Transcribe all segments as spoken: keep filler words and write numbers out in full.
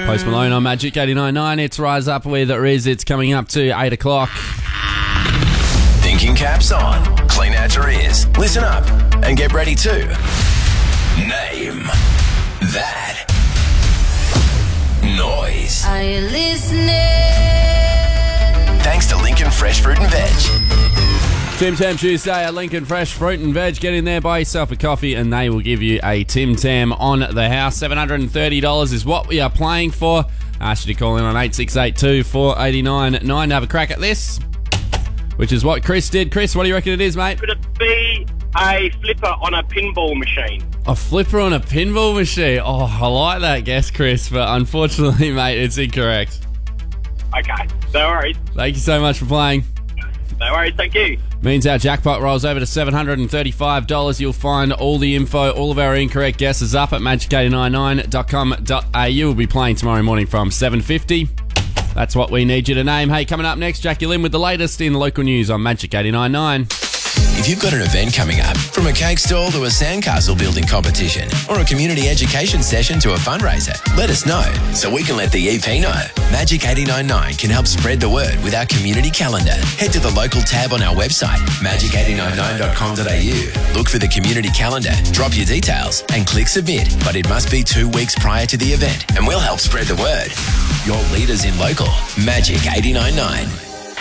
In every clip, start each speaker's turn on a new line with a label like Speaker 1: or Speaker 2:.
Speaker 1: Post Malone on Magic eighty-nine point nine. It's Rise Up with Riz. It's coming up to eight o'clock.
Speaker 2: Thinking caps on. Clean out your ears. Listen up and get ready to name that noise.
Speaker 3: Are you listening?
Speaker 2: Thanks to Lincoln Fresh Fruit and Veg.
Speaker 1: Tim Tam Tuesday at Lincoln Fresh Fruit and Veg. Get in there, buy yourself a coffee, and they will give you a Tim Tam on the house. seven hundred thirty dollars is what we are playing for. Ask you to call in on eight six eight two, four eight nine nine to have a crack at this, which is what Chris did. Chris, what do you reckon it is, mate?
Speaker 4: Could it be a flipper on a pinball machine?
Speaker 1: A flipper on a pinball machine? Oh, I like that guess, Chris, but unfortunately, mate, it's incorrect.
Speaker 4: Okay, no worries.
Speaker 1: Thank you so much for playing.
Speaker 4: No worries, thank you.
Speaker 1: Means our jackpot rolls over to seven hundred thirty-five dollars. You'll find all the info, all of our incorrect guesses up at magic eight nine nine dot com dot a u. We'll be playing tomorrow morning from seven fifty. That's what we need you to name. Hey, coming up next, Jackie Lynn with the latest in local news on Magic eighty-nine point nine.
Speaker 2: If you've got an event coming up, from a cake stall to a sandcastle building competition or a community education session to a fundraiser, let us know so we can let the E P know. Magic eighty-nine point nine can help spread the word with our community calendar. Head to the local tab on our website, magic eight nine nine dot com dot a u. Look for the community calendar, drop your details and click submit. But it must be two weeks prior to the event and we'll help spread the word. Your leaders in local, Magic eighty-nine point nine.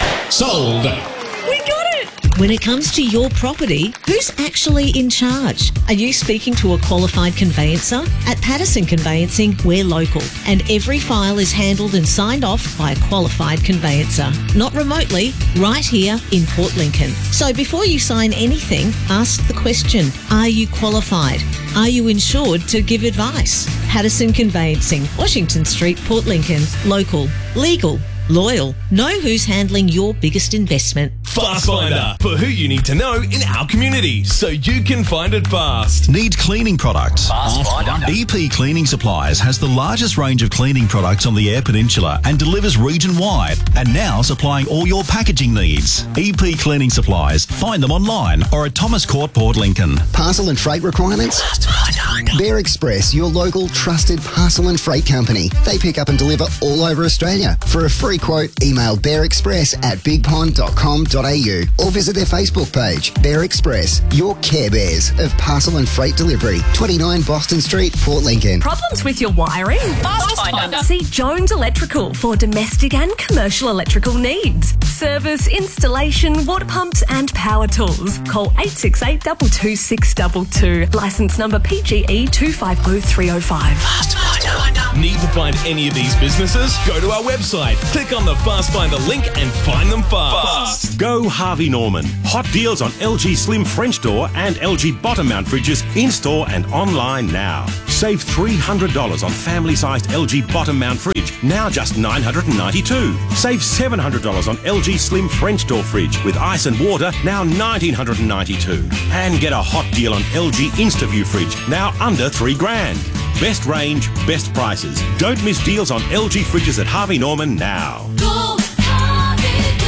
Speaker 5: Sold.
Speaker 6: We got it! When it comes to your property, who's actually in charge? Are you speaking to a qualified conveyancer? At Patterson Conveyancing, we're local, and every file is handled and signed off by a qualified conveyancer. Not remotely, right here in Port Lincoln. So before you sign anything, ask the question, are you qualified? Are you insured to give advice? Patterson Conveyancing, Washington Street, Port Lincoln. Local, legal, loyal. Know who's handling your biggest investment.
Speaker 5: Fast Finder, for who you need to know in our community, so you can find it fast.
Speaker 7: Need cleaning products?
Speaker 2: Fast Finder.
Speaker 7: E P Cleaning Supplies has the largest range of cleaning products on the Eyre Peninsula and delivers region-wide, and now supplying all your packaging needs. E P Cleaning Supplies. Find them online or at Thomas Court, Port Lincoln.
Speaker 8: Parcel and freight requirements?
Speaker 2: Fast Finder.
Speaker 8: Bear Express, your local trusted parcel and freight company. They pick up and deliver all over Australia. For a free quote, email bear express at big pond dot com dot a u or visit their Facebook page. Bear Express, your Care Bears of parcel and freight delivery. twenty-nine Boston Street, Port Lincoln.
Speaker 9: Problems with your wiring? Fast Finder. See Jones Electrical for domestic and commercial electrical needs. Service, installation, water pumps and power tools. Call eight six eight, two two six two two. Licence number P G E two five zero three zero five.
Speaker 2: Fast Finder.
Speaker 5: Need to find any of these businesses? Go to our website, click on the Fast Finder link and find them fast.
Speaker 10: Go Harvey Norman. Hot deals on L G Slim French door and L G bottom mount fridges in-store and online now. Save three hundred dollars on family-sized L G bottom mount fridge, now just nine hundred ninety-two dollars. Save seven hundred dollars on L G Slim French door fridge with ice and water, now one thousand nine hundred ninety-two dollars. And get a hot deal on L G InstaView fridge, now under three grand. Best range, best prices. Don't miss deals on L G fridges at Harvey Norman now.
Speaker 3: Go, Harvey,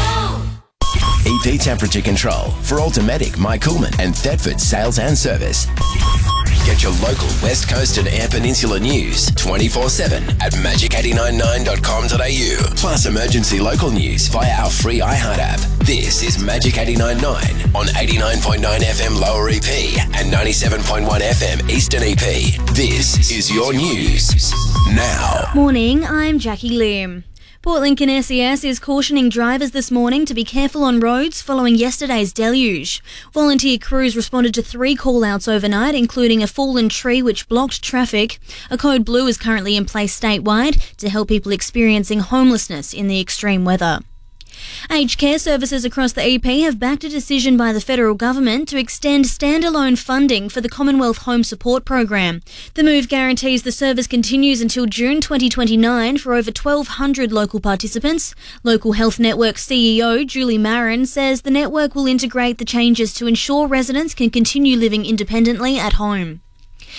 Speaker 3: go!
Speaker 2: E P Temperature Control for Automatic, Mike Coolman and Thetford Sales and Service. Get your local West Coast and Eyre Peninsula news twenty-four seven at magic eight nine nine dot com dot a u. Plus emergency local news via our free iHeart app. This is Magic eighty-nine point nine on eighty-nine point nine F M Lower E P and ninety-seven point one F M Eastern E P. This is your news now.
Speaker 11: Morning, I'm Jackie Lim. Port Lincoln S E S is cautioning drivers this morning to be careful on roads following yesterday's deluge. Volunteer crews responded to three call-outs overnight, including a fallen tree which blocked traffic. A code blue is currently in place statewide to help people experiencing homelessness in the extreme weather. Aged care services across the E P have backed a decision by the federal government to extend standalone funding for the Commonwealth Home Support Program. The move guarantees the service continues until June twenty twenty-nine for over twelve hundred local participants. Local Health Network C E O Julie Marin says the network will integrate the changes to ensure residents can continue living independently at home.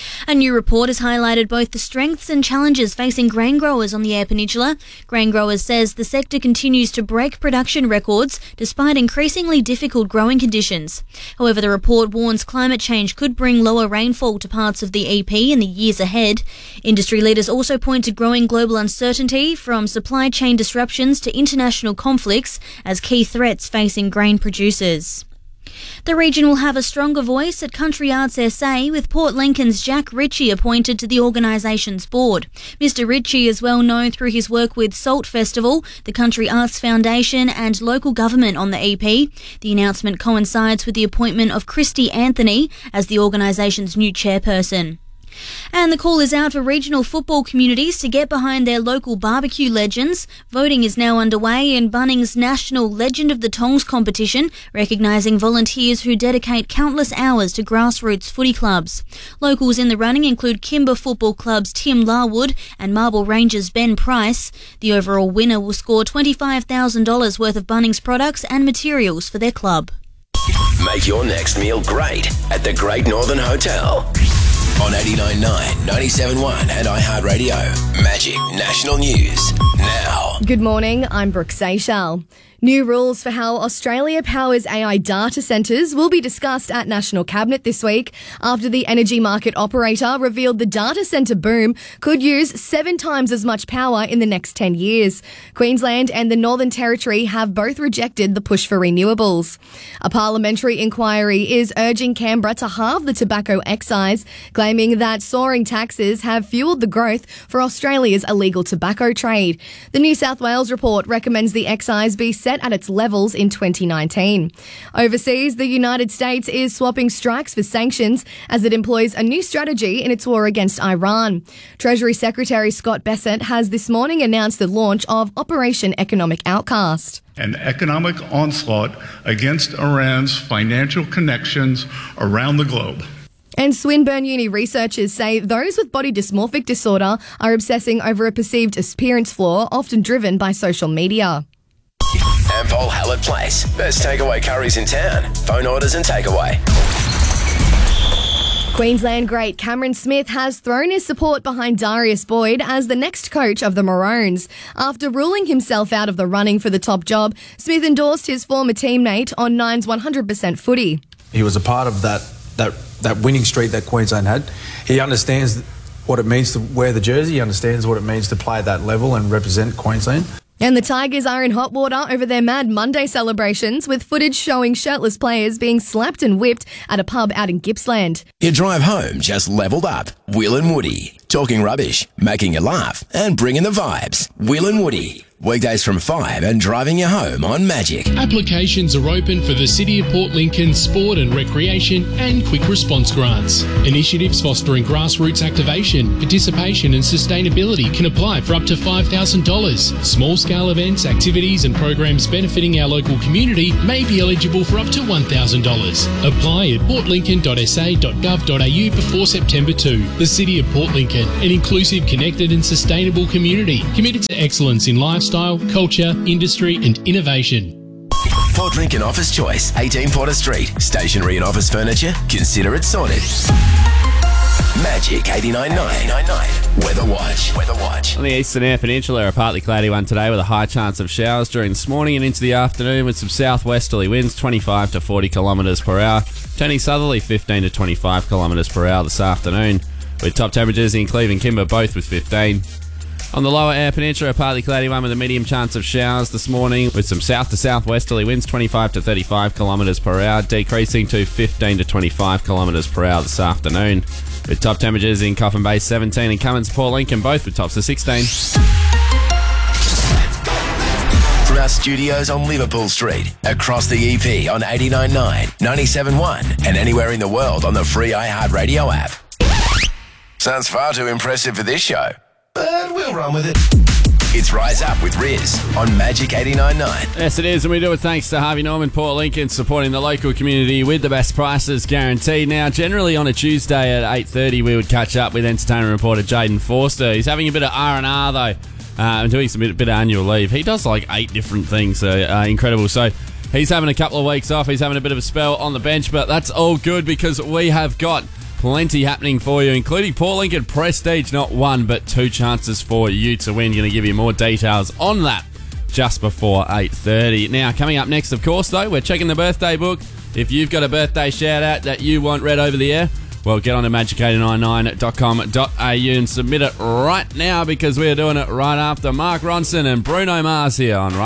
Speaker 11: A new report has highlighted both the strengths and challenges facing grain growers on the Eyre Peninsula. Grain Growers says the sector continues to break production records despite increasingly difficult growing conditions. However, the report warns climate change could bring lower rainfall to parts of the E P in the years ahead. Industry leaders also point to growing global uncertainty from supply chain disruptions to international conflicts as key threats facing grain producers. The region will have a stronger voice at Country Arts S A, with Port Lincoln's Jack Ritchie appointed to the organisation's board. Mister Ritchie is well known through his work with Salt Festival, the Country Arts Foundation and local government on the E P. The announcement coincides with the appointment of Christy Anthony as the organisation's new chairperson. And the call is out for regional football communities to get behind their local barbecue legends. Voting is now underway in Bunnings' National Legend of the Tongs competition, recognising volunteers who dedicate countless hours to grassroots footy clubs. Locals in the running include Kimber Football Club's Tim Larwood and Marble Rangers' Ben Price. The overall winner will score twenty-five thousand dollars worth of Bunnings products and materials for their club.
Speaker 2: Make your next meal great at the Great Northern Hotel. On eighty-nine point nine, ninety-seven point one and iHeartRadio. Magic National News now.
Speaker 12: Good morning, I'm Brooke Seychelles. New rules for how Australia powers A I data centres will be discussed at National Cabinet this week after the energy market operator revealed the data centre boom could use seven times as much power in the next ten years. Queensland and the Northern Territory have both rejected the push for renewables. A parliamentary inquiry is urging Canberra to halve the tobacco excise, claiming that soaring taxes have fuelled the growth for Australia's illegal tobacco trade. The New South Wales report recommends the excise be set at its levels in twenty nineteen. Overseas, the United States is swapping strikes for sanctions as it employs a new strategy in its war against Iran. Treasury Secretary Scott Bessent has this morning announced the launch of Operation Economic Outcast.
Speaker 13: An economic onslaught against Iran's financial connections around the globe.
Speaker 12: And Swinburne Uni researchers say those with body dysmorphic disorder are obsessing over a perceived appearance flaw, often driven by social media.
Speaker 2: Ampol Hallett Place. Best takeaway curries in town. Phone orders and takeaway.
Speaker 12: Queensland great Cameron Smith has thrown his support behind Darius Boyd as the next coach of the Maroons. After ruling himself out of the running for the top job, Smith endorsed his former teammate on Nine's one hundred percent footy.
Speaker 14: He was a part of that, that, that winning streak that Queensland had. He understands what it means to wear the jersey. He understands what it means to play at that level and represent Queensland.
Speaker 12: And the Tigers are in hot water over their Mad Monday celebrations, with footage showing shirtless players being slapped and whipped at a pub out in Gippsland.
Speaker 2: Your drive home just levelled up. Will and Woody. Talking rubbish, making you laugh, and bringing the vibes. Will and Woody. Weekdays from five and driving you home on Magic.
Speaker 15: Applications are open for the City of Port Lincoln Sport and Recreation and Quick Response Grants. Initiatives fostering grassroots activation, participation and sustainability can apply for up to five thousand dollars. Small-scale events, activities and programs benefiting our local community may be eligible for up to one thousand dollars. Apply at port lincoln dot s a dot gov dot a u before September second. The City of Port Lincoln, an inclusive, connected and sustainable community committed to excellence in lifestyle, culture, industry and innovation.
Speaker 2: Port Lincoln Office Choice, eighteen Porter Street. Stationery and office furniture? Consider it sorted. Magic eighty-nine point nine. Weather Watch. Weather Watch.
Speaker 1: On the eastern Eyre Peninsula, a partly cloudy one today with a high chance of showers during this morning and into the afternoon with some southwesterly winds, twenty-five to forty kilometres per hour. Turning southerly, fifteen to twenty-five kilometres per hour this afternoon, with top temperatures in Cleve and Kimber both with fifteen. On the lower Eyre Peninsula, a partly cloudy one with a medium chance of showers this morning with some south to southwesterly winds, twenty-five to thirty-five kilometres per hour, decreasing to fifteen to twenty-five kilometres per hour this afternoon, with top temperatures in Coffin Bay seventeen and Cummins Port Lincoln both with tops of sixteen.
Speaker 2: From our studios on Liverpool Street, across the E P on eighty-nine point nine, ninety-seven point one and anywhere in the world on the free iHeartRadio app. Sounds far too impressive for this show, but we'll run with it. It's Rise Up with Riz on Magic eighty-nine point nine.
Speaker 1: Yes, it is, and we do it thanks to Harvey Norman Port Lincoln, supporting the local community with the best prices guaranteed. Now, generally on a Tuesday at eight thirty, we would catch up with entertainment reporter Jaden Forster. He's having a bit of R and R, though, uh, and doing some bit, bit of annual leave. He does like eight different things, so uh, incredible. So he's having a couple of weeks off. He's having a bit of a spell on the bench, but that's all good because we have got Plenty happening for you, including Port Lincoln Prestige, not one but two chances for you to win. Going to give you more details on that just before eight thirty. Now, coming up next, of course, though, we're checking the birthday book. If you've got a birthday shout-out that you want read over the air, well, get on to magic eight nine nine dot com dot a u and submit it right now, because we're doing it right after Mark Ronson and Bruno Mars here on